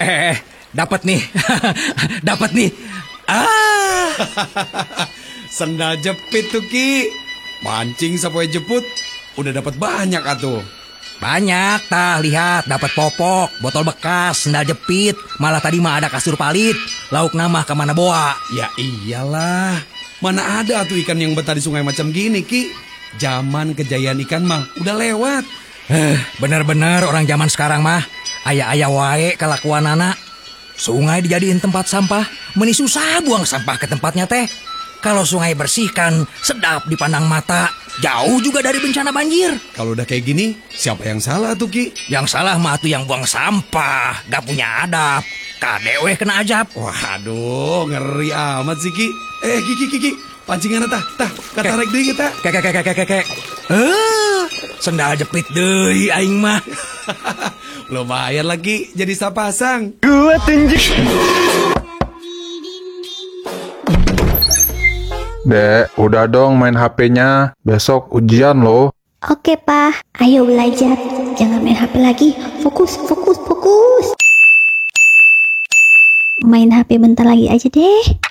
Dapat nih. Dapat nih. Ah, Sendal jepit tuh Ki. Mancing sampai jeput. Udah dapat banyak atuh. banyak tah, lihat, dapat popok, botol bekas, sendal jepit, malah tadi mah ada kasur palit, lauk nama kemana bawa. Ya iyalah. Mana ada tuh ikan yang betah di sungai macam gini Ki. Zaman kejayaan ikan mah udah lewat. Bener-bener orang zaman sekarang mah aya-aya wae kelakuan anak. Sungai dijadiin tempat sampah, meni susah buang sampah ke tempatnya teh. Kalau sungai bersihkan, sedap dipandang mata, jauh juga dari bencana banjir. Kalau udah kayak gini, siapa yang salah tuh Ki? Yang salah mah tuh yang buang sampah, gak punya adab. Kadeweh kena ajab. Waduh, ngeri amat sih Ki. Ki, pancingan tah, katarik deui kita. Kek. Sendal jepit deui aing mah. Lumayan lagi jadi sapasang. Gua tunjuk. Dek, udah dong main HP-nya. Besok ujian loh. Oke, Pak. Ayo belajar. Jangan main HP lagi. Fokus. Main HP bentar lagi aja deh.